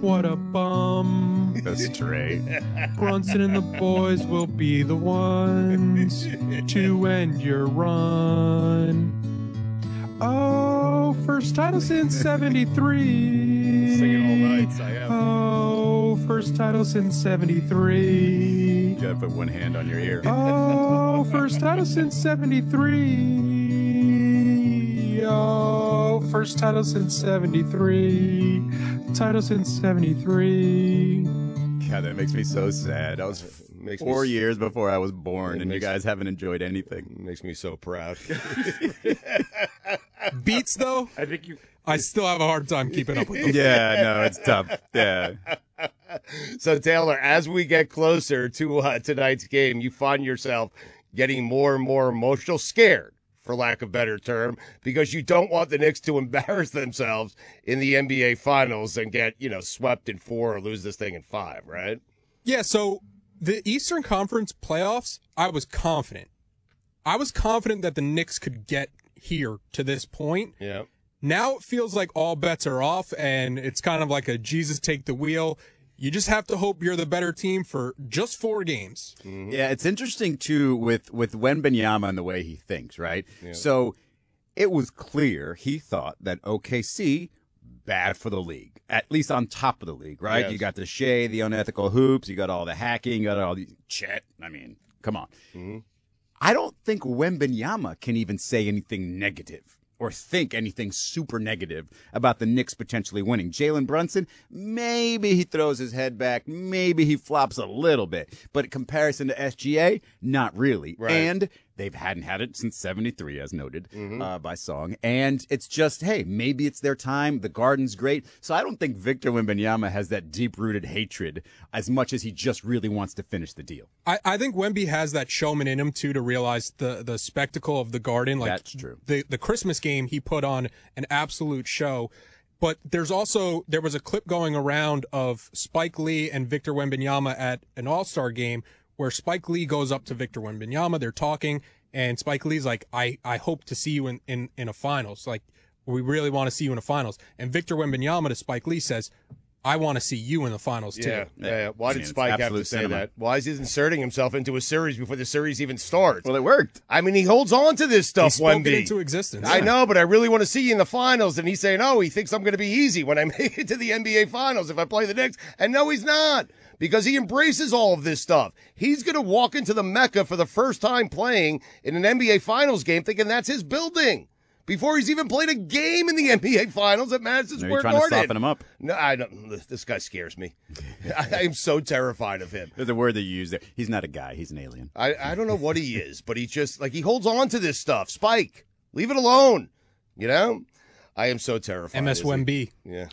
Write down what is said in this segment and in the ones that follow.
what a bum. That's straight. Brunson and the boys will be the ones to end your run. Oh, first title since 73. Singing all night, I am. Oh, first title since 73. You gotta put one hand on your ear. Oh, first title since 73. Oh, first title since 73. Title since 73. God, that makes me so sad. I was 4 years before I was born, and you guys haven't enjoyed anything. Makes me so proud. Beats, though, I still have a hard time keeping up with them. Yeah, no, it's tough. Yeah. So, Taylor, as we get closer to tonight's game, you find yourself getting more and more emotional, scared, for lack of a better term, because you don't want the Knicks to embarrass themselves in the NBA Finals and get, swept in 4 or lose this thing in 5, right? Yeah, so the Eastern Conference playoffs, I was confident. I was confident that the Knicks could get here to this point. Yeah. Now it feels like all bets are off, and it's kind of like a Jesus take the wheel. You just have to hope you're the better team for just 4 games. Mm-hmm. Yeah, it's interesting, too, with Wembanyama and the way he thinks, right? Yeah. So it was clear he thought that OKC, bad for the league, at least on top of the league, right? Yes. You got the Shea, the unethical hoops, you got all the hacking, you got all the Chet. I mean, come on. Mm-hmm. I don't think Wembanyama can even say anything negative or think anything super negative about the Knicks potentially winning. Jalen Brunson, maybe he throws his head back, maybe he flops a little bit, but in comparison to SGA, not really. Right. And they hadn't had it since 73, as noted by Song. And it's just, hey, maybe it's their time. The Garden's great. So I don't think Victor Wembanyama has that deep-rooted hatred as much as he just really wants to finish the deal. I think Wemby has that showman in him, too, to realize the spectacle of the Garden. Like, that's true. The Christmas game, he put on an absolute show. But there was a clip going around of Spike Lee and Victor Wembanyama at an All-Star game where Spike Lee goes up to Victor Wembanyama. They're talking, and Spike Lee's like, I hope to see you in a finals. Like, we really want to see you in a finals. And Victor Wembanyama to Spike Lee says, I want to see you in the finals, too. Yeah. Why did Spike have to say that? Why is he inserting himself into a series before the series even starts? Well, it worked. I mean, he holds on to this stuff, He spoke Wemby. it into existence. I know, but I really want to see you in the finals. And he's saying, oh, he thinks I'm going to be easy when I make it to the NBA Finals if I play the Knicks. And no, he's not. Because he embraces all of this stuff. He's going to walk into the Mecca for the first time playing in an NBA Finals game thinking that's his building. Before he's even played a game in the NBA Finals at Madison Square Garden. You're trying to soften him up. No, I don't. This guy scares me. I am so terrified of him. There's a word that you use there. He's not a guy. He's an alien. I don't know what he is, but he just, he holds on to this stuff. Spike, leave it alone. You know? I am so terrified. MS Wemby. Yeah.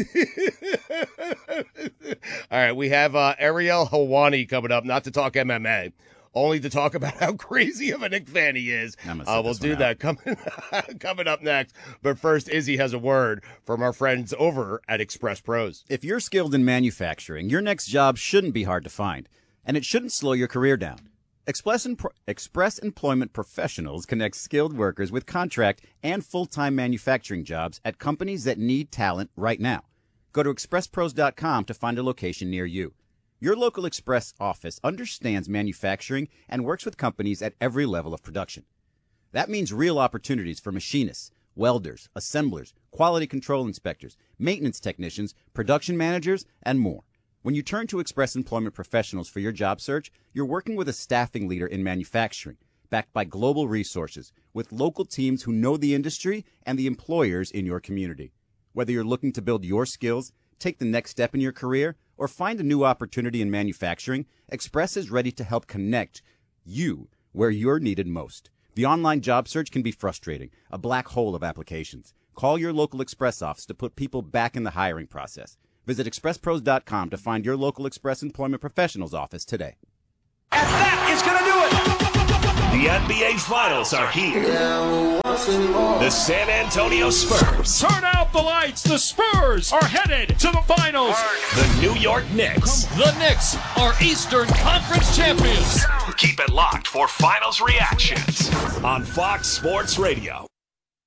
All right, we have Ariel Helwani coming up, not to talk MMA, only to talk about how crazy of a Knicks fan he is. We'll do that coming up next. But first, Izzy has a word from our friends over at Express Pros. If you're skilled in manufacturing, your next job shouldn't be hard to find, and it shouldn't slow your career down. Express Employment Professionals connects skilled workers with contract and full-time manufacturing jobs at companies that need talent right now. Go to expresspros.com to find a location near you. Your local Express office understands manufacturing and works with companies at every level of production. That means real opportunities for machinists, welders, assemblers, quality control inspectors, maintenance technicians, production managers, and more. When you turn to Express Employment Professionals for your job search, you're working with a staffing leader in manufacturing, backed by global resources, with local teams who know the industry and the employers in your community. Whether you're looking to build your skills, take the next step in your career, or find a new opportunity in manufacturing, Express is ready to help connect you where you're needed most. The online job search can be frustrating, a black hole of applications. Call your local Express office to put people back in the hiring process. Visit expresspros.com to find your local Express Employment Professionals office today. And that is going to do it. The NBA Finals are here. The San Antonio Spurs. Turn out the lights. The Spurs are headed to the finals. The New York Knicks. The Knicks are Eastern Conference champions. Keep it locked for finals reactions on Fox Sports Radio.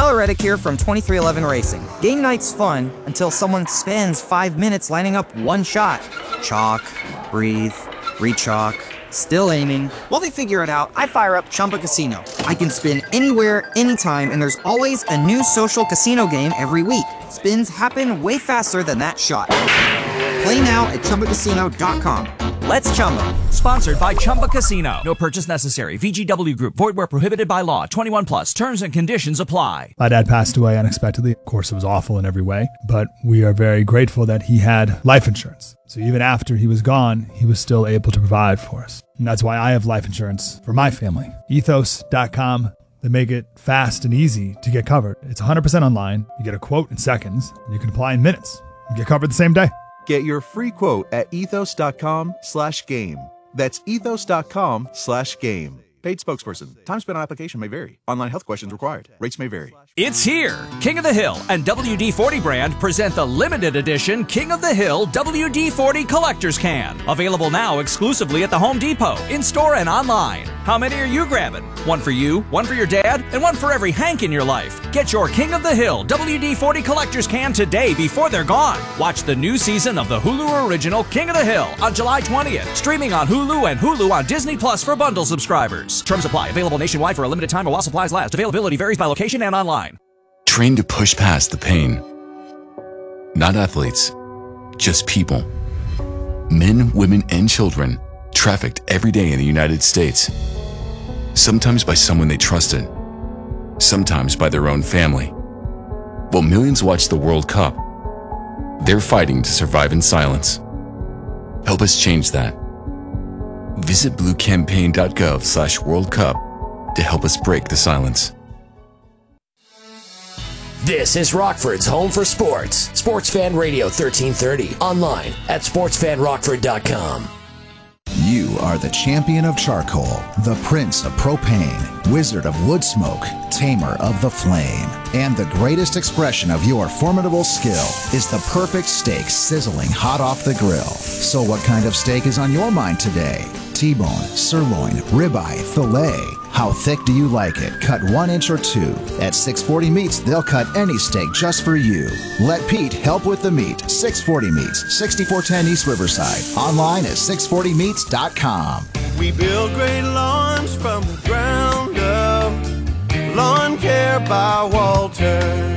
Tyler Reddick here from 2311 Racing. Game night's fun until someone spends 5 minutes lining up one shot. Chalk, breathe, re-chalk, still aiming. While they figure it out, I fire up Chumba Casino. I can spin anywhere, anytime, and there's always a new social casino game every week. Spins happen way faster than that shot. Play now at ChumbaCasino.com. Let's Chumba. Sponsored by Chumba Casino. No purchase necessary. VGW Group. Void where prohibited by law. 21 plus. Terms and conditions apply. My dad passed away unexpectedly. Of course, it was awful in every way, but we are very grateful that he had life insurance. So even after he was gone, he was still able to provide for us. And that's why I have life insurance for my family. Ethos.com. They make it fast and easy to get covered. It's 100% online. You get a quote in seconds, and you can apply in minutes. You get covered the same day. Get your free quote at ethos.com/game. That's ethos.com/game. Paid spokesperson. Time spent on application may vary. Online health questions required. Rates may vary. It's here. King of the Hill and WD-40 brand present the limited edition King of the Hill WD-40 Collector's Can. Available now exclusively at the Home Depot, in-store and online. How many are you grabbing? One for you, one for your dad, and one for every Hank in your life. Get your King of the Hill WD-40 Collector's Can today before they're gone. Watch the new season of the Hulu original King of the Hill on July 20th. Streaming on Hulu and Hulu on Disney Plus for bundle subscribers. Terms apply. Available nationwide for a limited time or while supplies last. Availability varies by location and online. Train to push past the pain. Not athletes, just people. Men, women, and children trafficked every day in the United States. Sometimes by someone they trusted. Sometimes by their own family. While millions watch the World Cup, they're fighting to survive in silence. Help us change that. Visit bluecampaign.gov/World Cup to help us break the silence. This is Rockford's home for sports. Sports Fan Radio 1330. Online at sportsfanrockford.com. You are the champion of charcoal, the prince of propane, wizard of wood smoke, tamer of the flame. And the greatest expression of your formidable skill is the perfect steak sizzling hot off the grill. So what kind of steak is on your mind today? T-bone, sirloin, ribeye, filet. How thick do you like it? Cut 1 inch or 2. At 640 Meats, they'll cut any steak just for you. Let Pete help with the meat. 640 Meats, 6410 East Riverside. Online at 640meats.com. We build great lawns from the ground up. Lawn Care by Walter.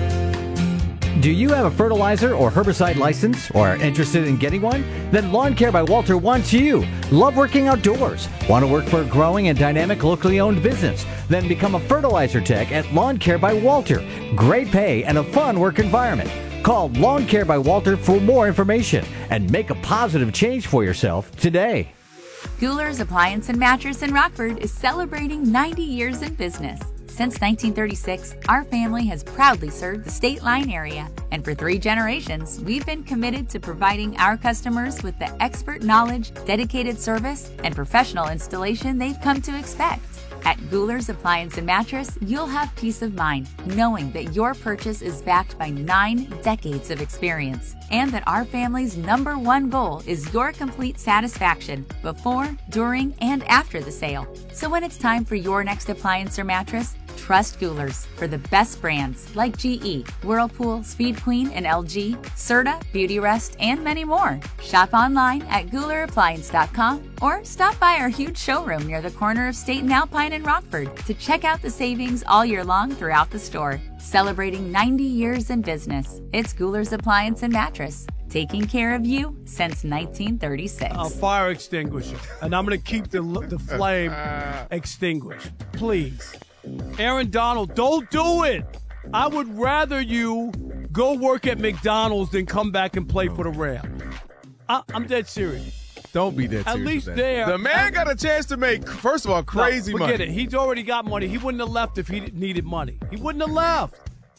Do you have a fertilizer or herbicide license or are interested in getting one? Then Lawn Care by Walter wants you. Love working outdoors? Want to work for a growing and dynamic locally owned business? Then become a fertilizer tech at Lawn Care by Walter. Great pay and a fun work environment. Call Lawn Care by Walter for more information and make a positive change for yourself today. Gouler's Appliance and Mattress in Rockford is celebrating 90 years in business. Since 1936, our family has proudly served the State Line area, and for 3 generations, we've been committed to providing our customers with the expert knowledge, dedicated service, and professional installation they've come to expect. At Gouler's Appliance and Mattress, you'll have peace of mind knowing that your purchase is backed by 9 decades of experience, and that our family's #1 goal is your complete satisfaction before, during, and after the sale. So when it's time for your next appliance or mattress, trust Gouler's for the best brands like GE, Whirlpool, Speed Queen, and LG, Serta, Beautyrest, and many more. Shop online at GoulerAppliance.com or stop by our huge showroom near the corner of State and Alpine in Rockford to check out the savings all year long throughout the store. Celebrating 90 years in business, it's Gouler's Appliance and Mattress. Taking care of you since 1936. A fire extinguisher, and I'm going to keep the flame extinguished. Please. Aaron Donald, don't do it. I would rather you go work at McDonald's than come back and play for the Rams. I'm dead serious. Don't be that serious. At least there. The man got a chance to make, first of all, crazy money. Forget it. He's already got money. He wouldn't have left if he needed money. He wouldn't have left.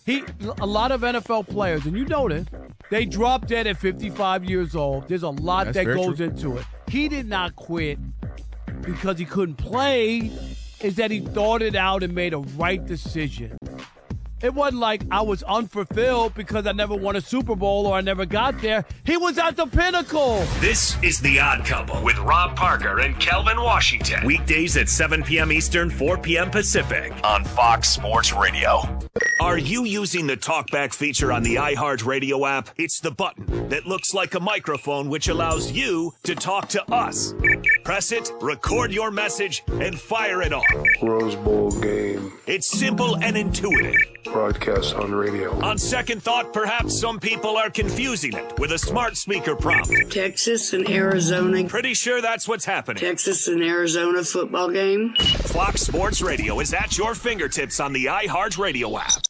A lot of NFL players, and you know this, they drop dead at 55 years old. There's a lot that goes into it. He did not quit because he couldn't play. Is that he thought it out and made a right decision. It wasn't like I was unfulfilled because I never won a Super Bowl or I never got there. He was at the pinnacle. This is The Odd Couple with Rob Parker and Kelvin Washington. Weekdays at 7 p.m. Eastern, 4 p.m. Pacific on Fox Sports Radio. Are you using the TalkBack feature on the iHeartRadio app? It's the button that looks like a microphone which allows you to talk to us. Press it, record your message, and fire it off. Rose Bowl game. It's simple and intuitive. Broadcast on radio. On second thought, perhaps some people are confusing it with a smart speaker prompt. Texas and Arizona. Pretty sure that's what's happening. Texas and Arizona football game. Fox Sports Radio is at your fingertips on the iHeartRadio app.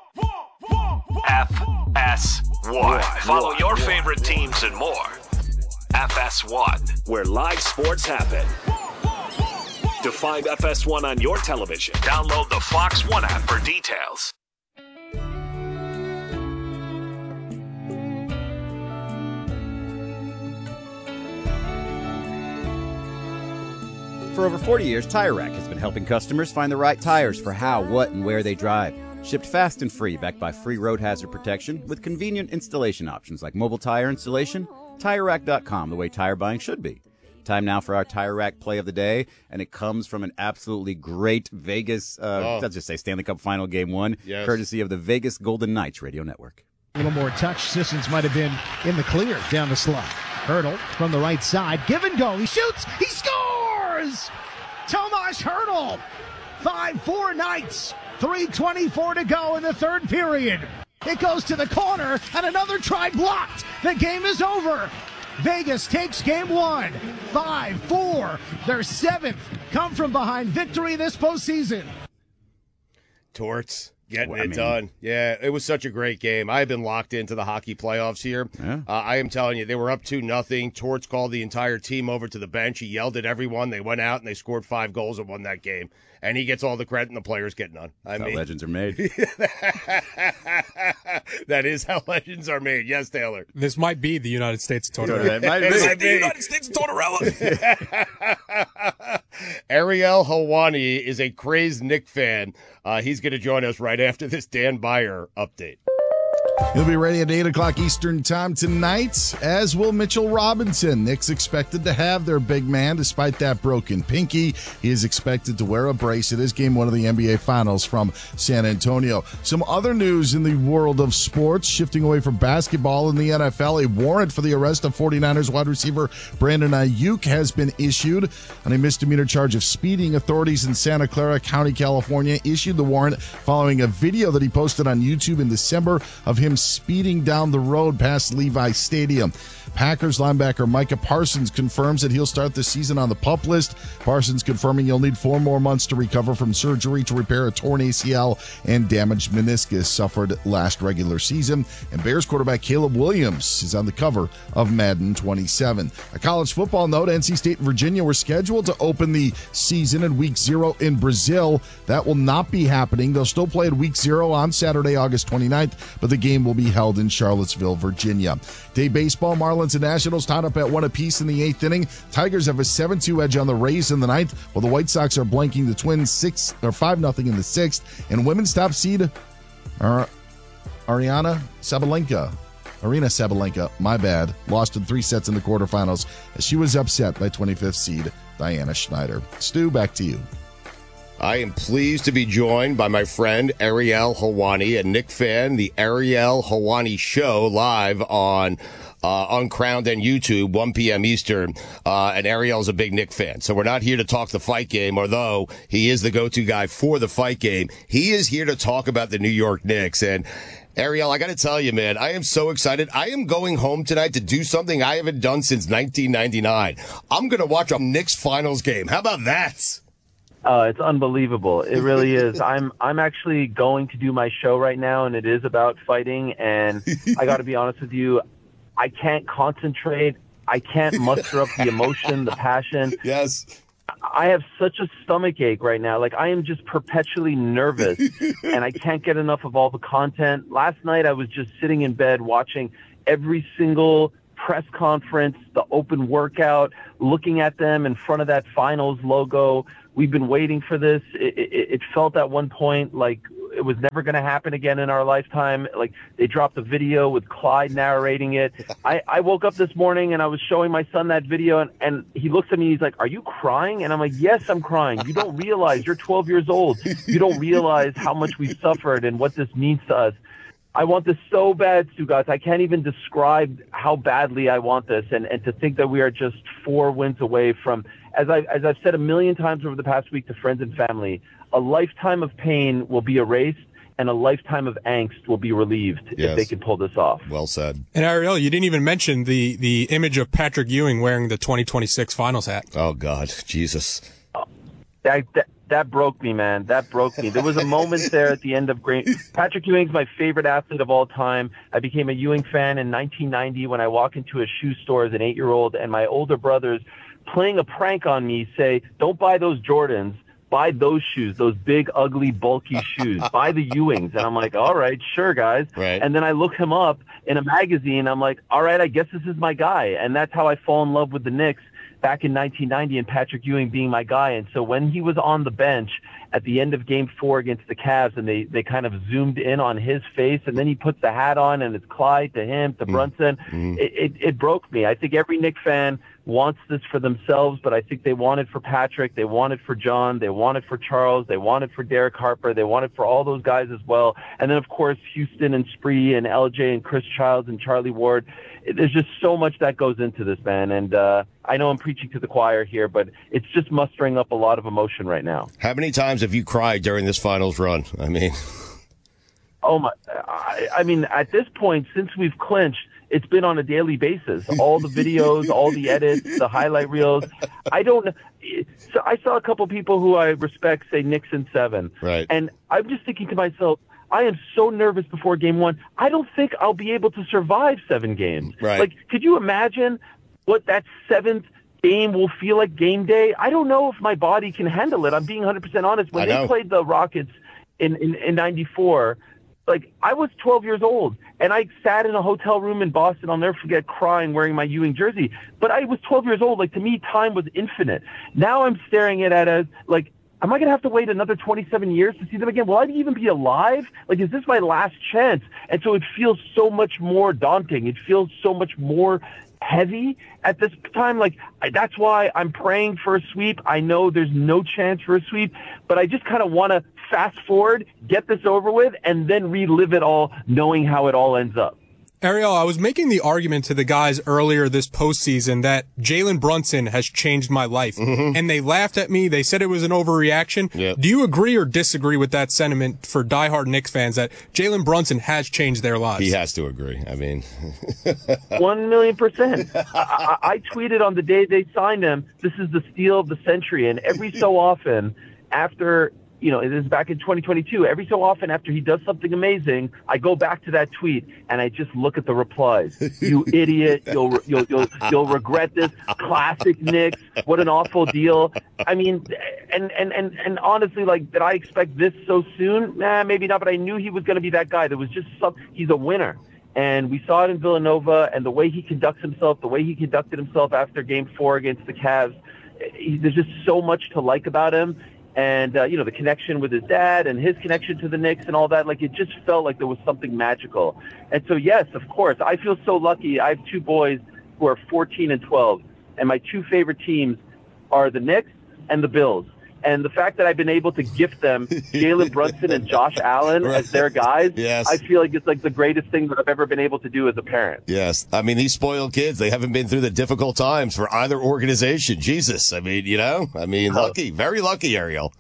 FS1. Follow your favorite teams and more. FS1, where live sports happen. To find FS1 on your television, download the Fox One app for details. For over 40 years, Tire Rack has been helping customers find the right tires for how, what, and where they drive. Shipped fast and free, backed by free road hazard protection, with convenient installation options like mobile tire installation. TireRack.com, the way tire buying should be. Time now for our Tire Rack play of the day, and it comes from an absolutely great Vegas, let's just say Stanley Cup Final Game 1, courtesy of the Vegas Golden Knights Radio Network. A little more touch. Sissons might have been in the clear down the slot. Hurdle from the right side. Give and go. He shoots. He scores! Tomas Hurdle. 5-4 Knights. 3:24 to go in the third period. It goes to the corner, and another try blocked. The game is over. Vegas takes game 1. 5-4. Their 7th come from behind victory this postseason. Torts getting it done. Yeah, it was such a great game. I've been locked into the hockey playoffs here. Yeah. I am telling you, they were up 2-0. Torts called the entire team over to the bench. He yelled at everyone. They went out and they scored 5 goals and won that game. And he gets all the credit, and the players get none. That's how legends are made. That is how legends are made. Yes, Taylor. This might be the United States of Tortorella. It might be. The United States of Tortorella. Ariel Helwani is a crazed Knick fan. He's going to join us right after this Dan Beyer update. He'll be ready at 8 o'clock Eastern time tonight, as will Mitchell Robinson. Knicks expected to have their big man despite that broken pinky. He is expected to wear a brace at his game 1 of the NBA Finals from San Antonio. Some other news in the world of sports, shifting away from basketball in the NFL. A warrant for the arrest of 49ers wide receiver Brandon Ayuk has been issued on a misdemeanor charge of speeding. Authorities in Santa Clara County, California issued the warrant following a video that he posted on YouTube in December of him speeding down the road past Levi Stadium. Packers linebacker Micah Parsons confirms that he'll start the season on the PUP list. Parsons confirming he'll need 4 more months to recover from surgery to repair a torn ACL and damaged meniscus suffered last regular season. And Bears quarterback Caleb Williams is on the cover of Madden 27. A college football note, NC State and Virginia were scheduled to open the season in Week 0 in Brazil. That will not be happening. They'll still play at Week 0 on Saturday, August 29th, but the game will be held in Charlottesville, Virginia. Day baseball, Marlins and Nationals tied up at 1 apiece in the 8th inning. Tigers have a 7-2 edge on the Rays in the 9th, while the White Sox are blanking the Twins 5-0 in the 6th. And women's top seed, Arina Sabalenka, my bad, lost in 3 sets in the quarterfinals as she was upset by 25th seed Diana Schneider. Stu, back to you. I am pleased to be joined by my friend Ariel Helwani, a Knick fan. The Ariel Helwani Show live on Uncrowned and YouTube, 1 p.m. Eastern. And Ariel's a big Knick fan. So we're not here to talk the fight game, although he is the go-to guy for the fight game. He is here to talk about the New York Knicks. And Ariel, I got to tell you, man, I am so excited. I am going home tonight to do something I haven't done since 1999. I'm going to watch a Knicks finals game. How about that? It's unbelievable. It really is. I'm actually going to do my show right now, and it is about fighting. And I got to be honest with you, I can't concentrate. I can't muster up the emotion, the passion. Yes. I have such a stomach ache right now. Like, I am just perpetually nervous, and I can't get enough of all the content. Last night, I was just sitting in bed watching every single press conference, the open workout, looking at them in front of that finals logo. We've been waiting for this. It felt at one point like it was never going to happen again in our lifetime. Like, they dropped a video with Clyde narrating it. I woke up this morning and I was showing my son that video, and he looks at me, he's like, "Are you crying?" And I'm like, "Yes, I'm crying. You don't realize, you're 12 years old. You don't realize how much we've suffered and what this means to us." I want this so bad, Stugotz. I can't even describe how badly I want this, and to think that we are just 4 wins away from, as I've said a million times over the past week to friends and family, a lifetime of pain will be erased and a lifetime of angst will be relieved if they can pull this off. Well said. And Ariel, you didn't even mention the image of Patrick Ewing wearing the 2026 finals hat. Oh, God. Jesus. That broke me, man. That broke me. There was a moment there at the end of Patrick Ewing's my favorite athlete of all time. I became a Ewing fan in 1990 when I walk into a shoe store as an 8-year-old, and my older brothers, playing a prank on me, say, "Don't buy those Jordans. Buy those shoes, those big, ugly, bulky shoes. Buy the Ewings." And I'm like, "All right, sure, guys." Right. And then I look him up in a magazine. I'm like, "All right, I guess this is my guy." And that's how I fall in love with the Knicks back in 1990, and Patrick Ewing being my guy. And so when he was on the bench at the end of Game 4 against the Cavs, and they kind of zoomed in on his face, and then he puts the hat on, and it's Clyde to him to Brunson, it broke me. I think every Knicks fan wants this for themselves, but I think they want it for Patrick, they want it for John, they want it for Charles, they want it for Derek Harper, they want it for all those guys as well. And then, of course, Houston and Spree and LJ and Chris Childs and Charlie Ward. There's just so much that goes into this, man. And I know I'm preaching to the choir here, but it's just mustering up a lot of emotion right now. How many times have you cried during this finals run? I mean... Oh, my. I mean, at this point, since we've clinched, it's been on a daily basis. All the videos, all the edits, the highlight reels. I don't know. So I saw a couple people who I respect say Knicks in 7. Right. And I'm just thinking to myself, I am so nervous before Game 1. I don't think I'll be able to survive 7 games. Right. Like, could you imagine what that 7th game will feel like game day? I don't know if my body can handle it. I'm being 100% honest. When they played the Rockets in 94, like, I was 12 years old, and I sat in a hotel room in Boston. I'll never forget crying wearing my Ewing jersey. But I was 12 years old. Like, to me, time was infinite. Now I'm staring at it as, like, am I going to have to wait another 27 years to see them again? Will I even be alive? Like, is this my last chance? And so it feels so much more daunting. It feels so much more heavy at this time. Like, that's why I'm praying for a sweep. I know there's no chance for a sweep, but I just kind of want to fast forward, get this over with, and then relive it all, knowing how it all ends up. Ariel, I was making the argument to the guys earlier this postseason that Jalen Brunson has changed my life, and they laughed at me. They said it was an overreaction. Yep. Do you agree or disagree with that sentiment for diehard Knicks fans that Jalen Brunson has changed their lives? He has to agree. I mean, 1,000,000%. I tweeted on the day they signed him, this is the steal of the century. And every so often after, you know, it is back in 2022. Every so often after he does something amazing, I go back to that tweet and I just look at the replies. You idiot. You'll regret this. Classic Knicks. What an awful deal. I mean, and honestly, like, did I expect this so soon? Nah, maybe not, but I knew he was going to be that guy. There was just he's a winner. And we saw it in Villanova, and the way he conducts himself, the way he conducted himself after Game 4 against the Cavs, there's just so much to like about him. And, you know, the connection with his dad and his connection to the Knicks and all that, like, it just felt like there was something magical. And so, yes, of course, I feel so lucky. I have 2 boys who are 14 and 12, and my 2 favorite teams are the Knicks and the Bills. And the fact that I've been able to gift them Jalen Brunson and Josh Allen as their guys, yes. I feel like it's like the greatest thing that I've ever been able to do as a parent. Yes. I mean, these spoiled kids, they haven't been through the difficult times for either organization. Jesus. I mean, you know, lucky, very lucky, Ariel.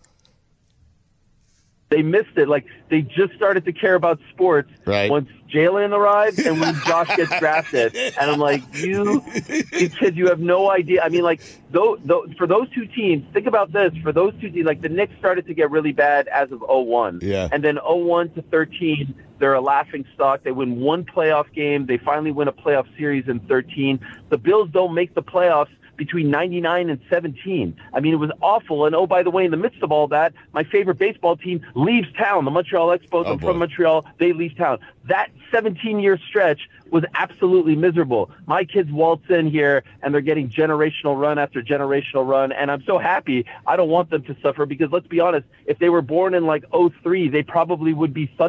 They missed it. Like, they just started to care about sports once Jalen arrived and when Josh gets drafted. And I'm like, you kids, you have no idea. I mean, like, for those 2 teams, think about this. For those 2 teams, like, the Knicks started to get really bad as of 01. Yeah. And then 01 to 13, they're a laughing stock. They win 1 playoff game. They finally win a playoff series in 13. The Bills don't make the playoffs between 99 and 17. I mean, it was awful. And, oh, by the way, in the midst of all that, my favorite baseball team leaves town. The Montreal Expos, I'm from Montreal, they leave town. That 17-year stretch was absolutely miserable. My kids waltz in here, and they're getting generational run after generational run, and I'm so happy. I don't want them to suffer because, let's be honest, if they were born in, like, 03, they probably would be